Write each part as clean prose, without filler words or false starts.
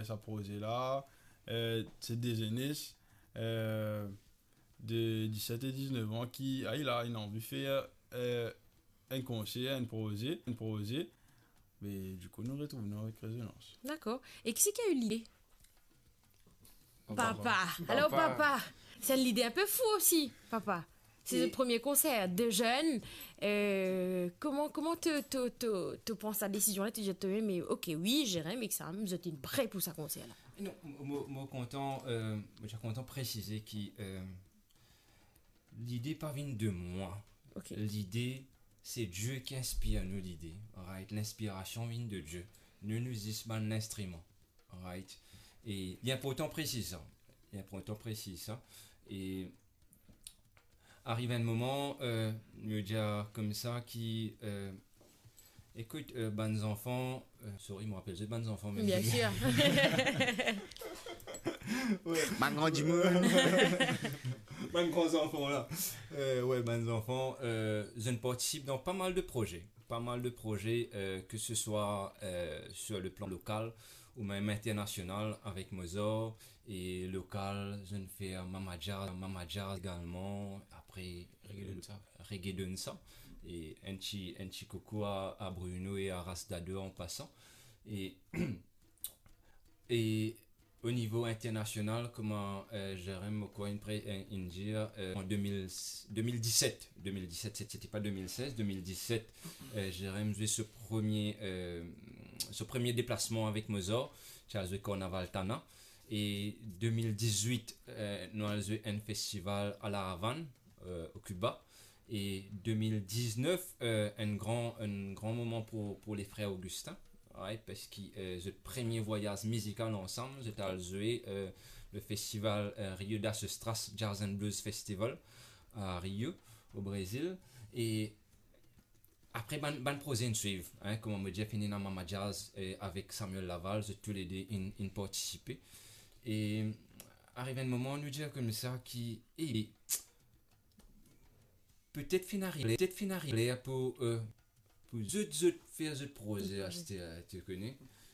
sa projet là. C'est des jeunes de 17 et 19 ans qui il a une envie de faire un concert, un projet. Mais du coup, nous retrouvons avec Résonance. D'accord. Et qui c'est qui a eu l'idée? Papa. Papa. Alors, papa. C'est une idée un peu fou aussi, papa. C'est le premier concert de jeunes. Comment tu penses à la décision-là? Tu dis, mais ok, oui, j'irai, mais que ça me une prêt pour ce concert-là. Non, moi content, j'ai content de préciser que l'idée pas vient de moi. Okay. L'idée, c'est Dieu qui inspire nous l'idée. Right? L'inspiration vient de Dieu. Nous utilisons pas l'instrument. Right? Et il est important de préciser ça. Et arrive un moment, nous dire comme ça qui écoute, bonnes enfants, sorry, je me rappelle, bonnes enfants. Mais bien sûr. Ban grand du monde. Ban grands enfants là. Ban enfants. Je participe dans pas mal de projets. Que ce soit sur le plan local ou même international avec Mozart. Et local, je ne fais Mama Jazz également. Après, Reggae Dansa. Et un petit coucou à Bruno et à Rastado en passant. Et au niveau international, comment j'aime quoi une dire en 2017, c'était pas 2016, 2017, j'aime jouer ce premier déplacement avec Mozart, Charles de Carnaval Tana. Et 2018, nous avons joué un festival à La Havane, au Cuba. Et 2019, un grand moment pour les frères Augustin. Ouais, parce que le premier voyage musical ensemble, j'étais à jouer le festival Rio das Ostras Jazz and Blues Festival à Rio, au Brésil. Et après, ban projet nous suivent, comme on me dit, fini dans Mama Jazz avec Samuel Laval, j'ai tous les deux participé. Et arrive un moment, nous dire comme ça qui est peut-être finir pour faire ce projet, tu connais.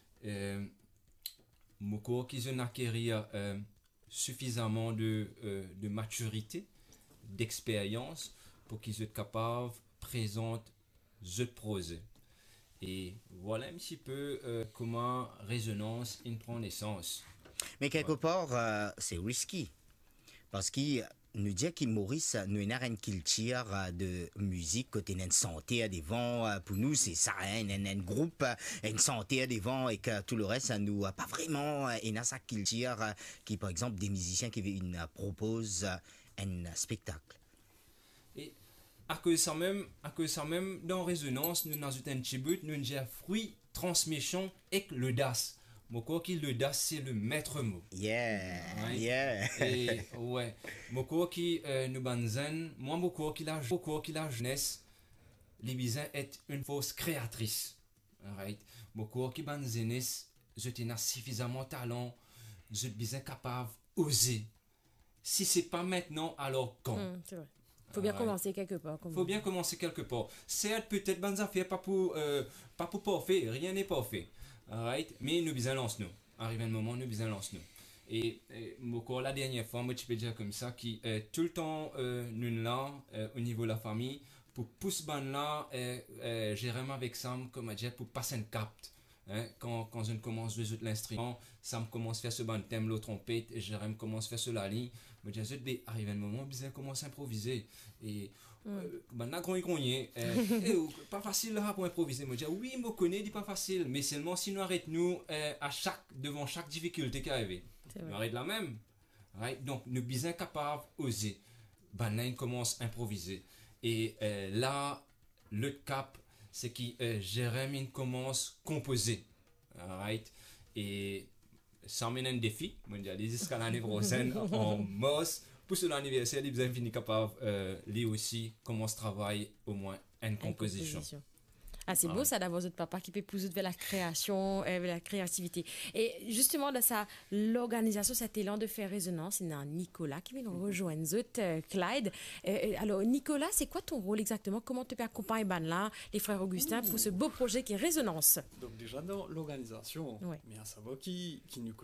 Moko qui ont acquérir suffisamment de maturité, d'expérience pour qu'ils soient capables de présenter ce projet. Et voilà un petit peu comment Résonance prend naissance. Mais quelque part, c'est risky. Parce que nous dit que Maurice, nous avons une culture de musique côté une santé devant. Pour nous, c'est ça, un groupe, une santé devant et que tout le reste, nous pas vraiment une sa culture qui, par exemple, des musiciens qui proposent un spectacle. Et à cause ça même, dans Résonance, nous avons un petit but, nous avons fruit transmission et l'audace. Mon qui l'audace, c'est le maître mot. Yeah, ouais. Yeah. Et ouais, mon qui nous banzen, moi mon qui la jeunesse, les bisins est une force créatrice. Right? Mon qui banzenes, je t'ai suffisamment talent, je suis capable d'oser. Si c'est pas maintenant, alors quand? C'est vrai. Faut bien commencer quelque part. C'est peut-être bonnes affaires, pas pour parfait, rien n'est parfait. Right? Mais nous lance-nous. Arrive un moment, nous lance-nous. Et la dernière fois, moi, je peux dire comme ça, qui tout le temps, nous là, au niveau de la famille, pour pousser ban là, Jérôme avec Sam, comme dire, pour passer un cap. Quand je commence à jouer l'instrument, Sam commence à faire ce ban thème, le trompette, et Jérôme commence à faire ce la ligne. Moi, je dis, arrive un moment, bizarre commence à improviser. Et pas facile là pour improviser. Moi, je dis, oui, je connais, dit pas facile, mais seulement si nous arrêtons devant chaque difficulté qui arrive. Nous arrêtons la même. Right? Donc, nous sommes capables d'oser. Là, il commence à improviser. Et là, le cap, c'est que Jérémy commence à composer. Right? Et ça mène un défi. Je dis, jusqu'à l'année prochaine, en mars, pour son anniversaire, il est fini capable, lui aussi, commence à travailler au moins une composition. Ah, c'est beau ça d'avoir votre papa qui peut pousser vers la création, vers la créativité. Et justement, dans l'organisation, cet élan de faire résonance, il y a Nicolas qui vient nous rejoindre, Clyde. Alors, Nicolas, c'est quoi ton rôle exactement? Comment tu peux accompagner là, les frères Augustin, pour ce beau projet qui est Résonance? Donc déjà dans l'organisation, mais à savoir qui nous